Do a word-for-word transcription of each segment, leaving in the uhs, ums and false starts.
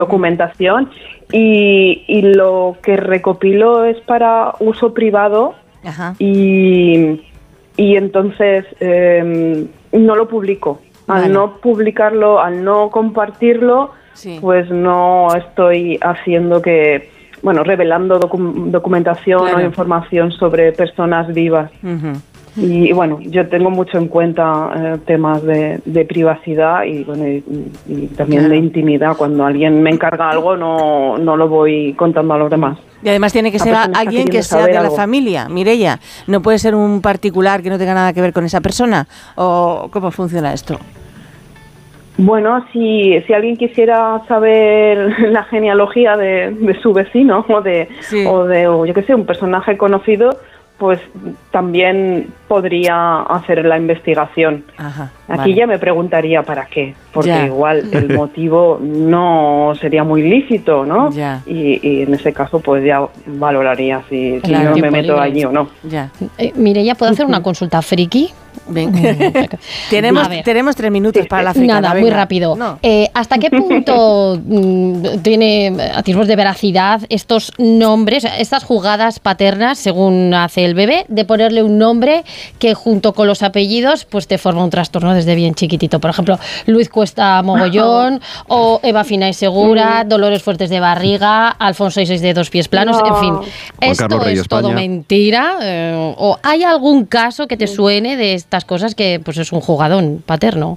documentación y, y lo que recopilo es para uso privado. Ajá. y, y entonces eh, no lo publico. Al Vale. no publicarlo, al no compartirlo, Sí. pues no estoy haciendo que, bueno, revelando docu- documentación Claro. o información sobre personas vivas. Ujú. Y, y bueno, yo tengo mucho en cuenta eh, temas de, de privacidad y bueno y, y también Claro. de intimidad. Cuando alguien me encarga algo, no, no lo voy contando a los demás. Y además tiene que La ser persona está alguien que queriendo sea de saber la algo. familia, Mireia. No puede ser un particular que no tenga nada que ver con esa persona. ¿O cómo funciona esto? Bueno, si, si alguien quisiera saber la genealogía de, de su vecino o de, Sí. o de o yo qué sé, un personaje conocido, pues también podría hacer la investigación. Ajá. Aquí vale. ya me preguntaría para qué, porque Ya. igual el motivo no sería muy lícito, ¿no? Ya. Y, y en ese caso pues ya valoraría si, si Claro. yo me Tiempo meto libre. allí o no. Ya. Eh, Mireia, ¿puedo hacer una consulta friki? Ven. tenemos, A ver. tenemos tres minutos para la fricada. Nada, muy venga. rápido. No. Eh, ¿Hasta qué punto mm, tiene atisbos de veracidad estos nombres, estas jugadas paternas, según hace el bebé, de ponerle un nombre que junto con los apellidos pues te forma un trastorno desde bien chiquitito? Por ejemplo, Luis Cuesta Mogollón, o Eva Fina y Segura, Dolores Fuertes de Barriga, Alfonso Isis de Dos Pies Planos, No. en fin. Juan ¿Esto Carlos Rey es todo España. mentira? Eh, ¿O hay algún caso que te suene de estas cosas que pues es un jugadón paterno?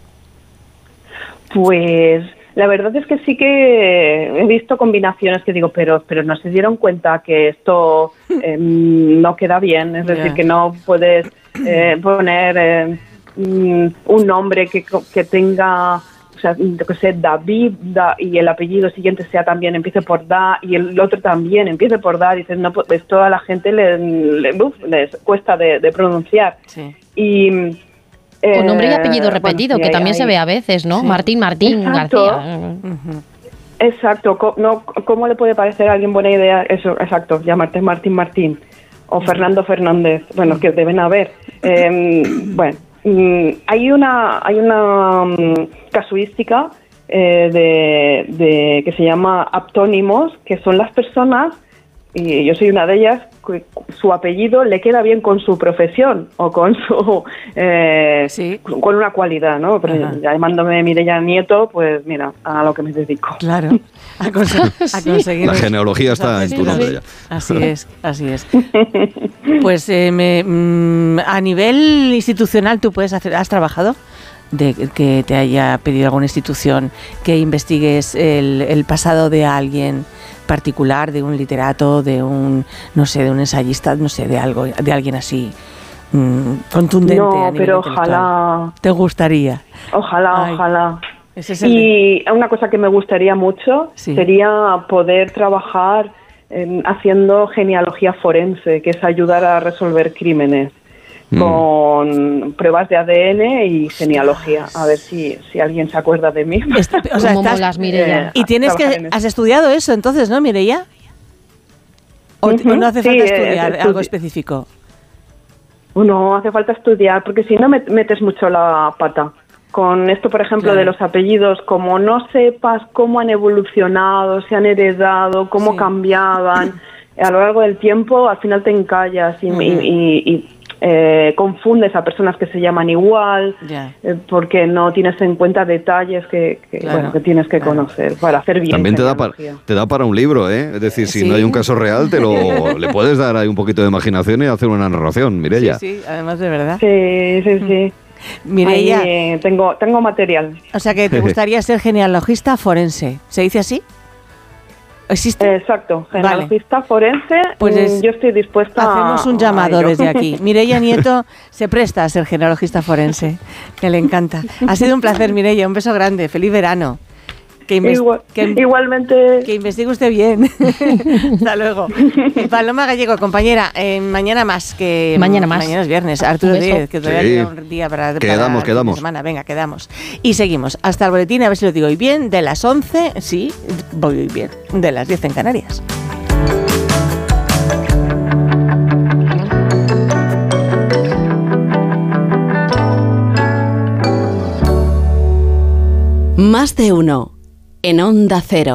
Pues la verdad es que sí que he visto combinaciones que digo, pero pero no se dieron cuenta que esto eh, no queda bien, es decir, Ya. que no puedes eh, poner eh, mm, un nombre que, que tenga, o sea, yo que sé, David da, y el apellido siguiente sea también empiece por Da y el otro también empiece por Da. Dices, no, pues esto a la gente le, le- uf, les cuesta de, de pronunciar. Sí. Y O nombre y eh, apellido repetido, bueno, sí, que hay- también se hay- ve a veces, ¿no? Sí. Martín, Martín, Exacto. García. Ujú. Exacto, co- no, ¿cómo le puede parecer a alguien buena idea eso? Exacto, llamarte Martín Martín o Fernando Fernández, bueno, que deben haber. Eh, bueno, mm, hay una hay una mm, casuística eh, de, de que se llama aptónimos, que son las personas, y yo soy una de ellas, que su apellido le queda bien con su profesión o con su eh, Sí. con una cualidad, ¿no? Pero Ajá. ya llamándome Mireia Nieto, pues mira, a lo que me dedico. Claro. A, conse- a conseguir. La genealogía está en tu Sí, nombre sí. ya. Así es, así es. Pues eh, me, mm, a nivel institucional, ¿tú puedes hacer, has trabajado? De que te haya pedido alguna institución que investigues el, el pasado de alguien particular, de un literato, de un, no sé, de un ensayista, no sé, de algo, de alguien así mm, contundente No, a nivel pero intelectual. ojalá, ¿Te gustaría? ojalá, Ay, ojalá. ese es el Y una cosa que me gustaría mucho Sí. sería poder trabajar en- haciendo genealogía forense, que es ayudar a resolver crímenes Mm. con pruebas de A D N y genealogía. A ver si, si alguien se acuerda de mí. Est- o sea, ¿Cómo estás- molas, Mireia? eh, Y tienes trabajar que, en eso. has estudiado eso entonces, ¿no, Mireia? ¿O, Ujú, o no hace sí, falta eh, estudiar estudi- algo específico? No, hace falta estudiar, porque si no met- metes mucho la pata. Con esto, por ejemplo, Claro. de los apellidos, como no sepas cómo han evolucionado, se han heredado, cómo Sí. cambiaban a lo largo del tiempo, al final te encallas y, Ujú. y- y- y, eh, confundes a personas que se llaman igual, Ya. eh, porque no tienes en cuenta detalles que, que, Claro, bueno, que tienes que claro. conocer para hacer bien. También te da, para, genealogía. te da para un libro, ¿eh? Es decir, si Sí. no hay un caso real, te lo le puedes dar ahí un poquito de imaginación y hacer una narración, Mireia. Sí, sí, además de verdad. Sí, sí, sí. Mireia, Ahí, eh, tengo, tengo material. o sea que te gustaría ser genealogista forense. ¿Se dice así? ¿Existe? Exacto, genealogista forense, Pues es- mm, yo estoy dispuesta a... Hacemos un llamado a ello. desde aquí. Mireia Nieto se presta a ser genealogista forense, que le encanta. Ha sido un placer, Mireia. Un beso grande. Feliz verano. Que, inves- Igual- que, igualmente, que investigue usted bien. Hasta luego. Paloma Gallego, compañera, eh, mañana más. que Mañana más. Mañana es viernes. Arturo Un beso. Díez, que todavía Sí. queda un día para, para Quedamos, el fin de quedamos. semana. Venga, quedamos. Y seguimos hasta el boletín, a ver si lo digo hoy bien, de las once, sí, voy hoy bien, de las diez en Canarias. Más de uno en Onda Cero.